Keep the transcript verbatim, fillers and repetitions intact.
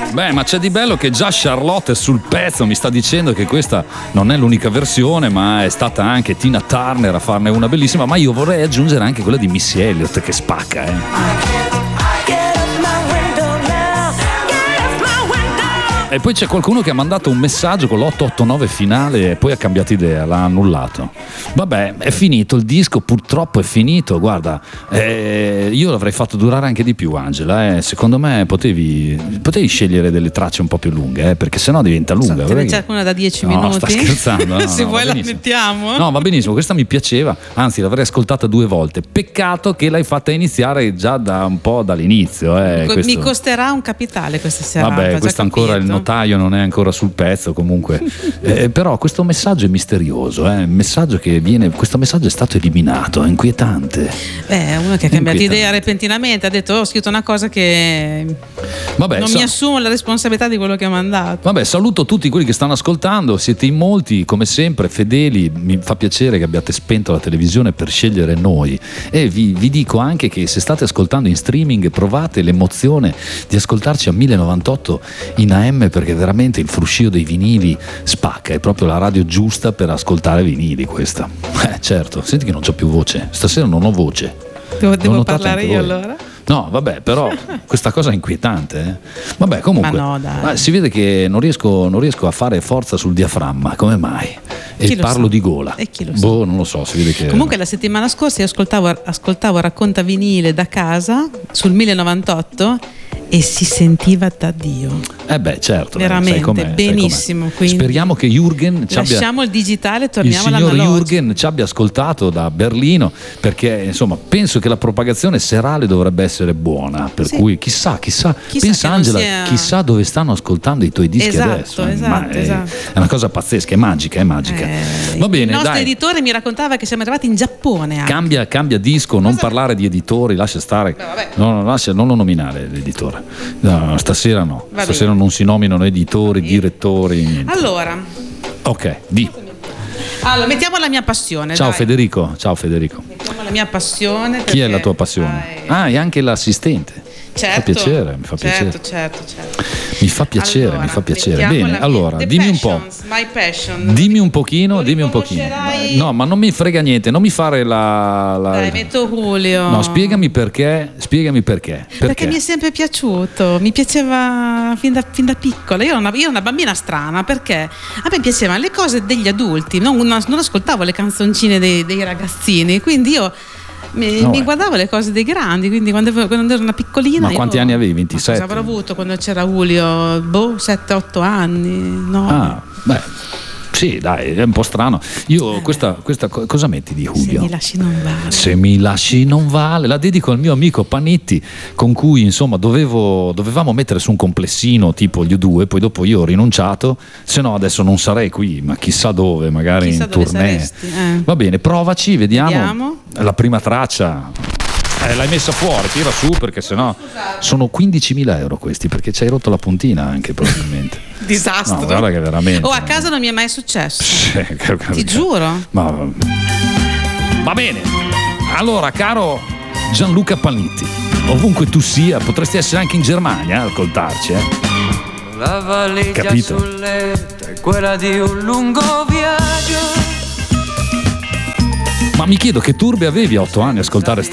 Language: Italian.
Beh, ma c'è di bello che già Charlotte sul pezzo mi sta dicendo che questa non è l'unica versione, ma è stata anche Tina Turner a farne una bellissima, ma io vorrei aggiungere anche quella di Missy Elliott che spacca, eh. E poi c'è qualcuno che ha mandato un messaggio con l'otto otto nove finale e poi ha cambiato idea, l'ha annullato. Vabbè, è finito il disco, purtroppo è finito. Guarda, eh, io l'avrei fatto durare anche di più, Angela. Eh. Secondo me potevi, potevi scegliere delle tracce un po' più lunghe, eh, perché sennò diventa lunga. Te ne c'è una da dieci minuti? No, sta scherzando. No, Se no, vuoi la benissimo. mettiamo. No, va benissimo, questa mi piaceva, anzi l'avrei ascoltata due volte. Peccato che l'hai fatta iniziare già da un po' dall'inizio. Eh, Mi questo... costerà un capitale questa serata. Vabbè, questo ancora il notaio non è ancora sul pezzo comunque. eh, però questo messaggio è misterioso, eh? messaggio che viene, questo messaggio è stato eliminato, è inquietante. Beh, uno che ha cambiato idea repentinamente, ha detto oh, ho scritto una cosa che Vabbè, non sa- mi assumo la responsabilità di quello che ha mandato. Vabbè, saluto tutti quelli che stanno ascoltando, siete in molti, come sempre, fedeli, mi fa piacere che abbiate spento la televisione per scegliere noi e vi, vi dico anche che se state ascoltando in streaming provate l'emozione di ascoltarci a mille novantotto in A M, perché veramente il fruscio dei vinili spacca, è proprio la radio giusta per ascoltare vinili questa. Eh certo, senti che non c'ho più voce, stasera non ho voce. Devo, devo parlare io allora? No, vabbè, però questa cosa è inquietante. Eh? Vabbè, comunque, ma no, dai. Ma si vede che non riesco, non riesco a fare forza sul diaframma, come mai? E Chi lo parlo sa? di gola. E chi lo boh, sa? non lo so, si vede che... Comunque la settimana scorsa io ascoltavo, ascoltavo Racconta vinile da casa sul mille novantotto e si sentiva da Dio. Eh beh, certo. Veramente, sai com'è, benissimo. Sai com'è. Quindi speriamo che Jürgen ci abbia... lasciamo il digitale e il torniamo signor all'analogico. Jürgen ci abbia ascoltato da Berlino, perché insomma penso che la propagazione serale dovrebbe essere buona, per Sì. cui chissà, chissà, Chissà pensa che non Angela, sia- chissà dove stanno ascoltando i tuoi dischi Esatto, adesso. eh. esatto, Ma è, esatto. è una cosa pazzesca, è magica, è magica. Eh, Va bene, il nostro dai. editore mi raccontava che siamo arrivati in Giappone anche. Cambia, cambia disco, non parlare di editori, lascia stare. No, no, lascia, non lo nominare l'editore. No, stasera no. Va Stasera bene. non si nominano editori, direttori, niente. Allora, Ok, di. allora, mettiamo la mia passione. Ciao dai. Federico, ciao Federico. Mettiamo la mia passione. Chi è perché- la tua passione? Ah, Ah, e anche l'assistente. certo, Mi fa piacere, mi fa certo, piacere. certo, certo. Mi fa piacere, Allora, mi fa piacere. mettiamo Bene, la mia- allora, The dimmi un po'. Passions, My Passion. Dimmi un pochino, Lo dimmi un pochino. riconoscerai? No, ma non mi frega niente, non mi fare la... la- Dai, metto Julio. No, spiegami perché, spiegami perché. Perché, Perché mi è sempre piaciuto, mi piaceva fin da, fin da piccola. Io ero, una, io ero una bambina strana perché a me piacevano le cose degli adulti, non, non ascoltavo le canzoncine dei, dei ragazzini, quindi io mi, No, mi eh. guardavo le cose dei grandi. Quindi quando, ero- quando ero una piccolina. Ma quanti io- anni avevi? Ma ventisette? cosa avrò avuto quando c'era Julio? Boh, sette otto anni. No. Ah, beh, sì, dai, è un po' strano. Io, questa, questa co- cosa metti di Se Julio? mi lasci non vale. Se mi lasci non vale, la dedico al mio amico Panitti, con cui insomma dovevo, dovevamo mettere su un complessino tipo gli U due, poi dopo io ho rinunciato, se no adesso non sarei qui, ma chissà dove, magari Chissà in dove tournée. saresti, eh. Va bene, provaci, vediamo. Vediamo. La prima traccia. Eh, l'hai messa fuori, tira su perché sennò sono quindicimila euro questi, perché ci hai rotto la puntina anche probabilmente. Disastro. No, guarda che veramente. Oh, a casa non mi è mai successo. Ti Ti giuro. Ma va bene. Allora, caro Gianluca Panitti, ovunque tu sia, potresti essere anche in Germania a ascoltarci, eh? La valigia Capito? sul letto è quella di un lungo viaggio. Ma mi chiedo che turbe avevi a otto anni a ascoltare sta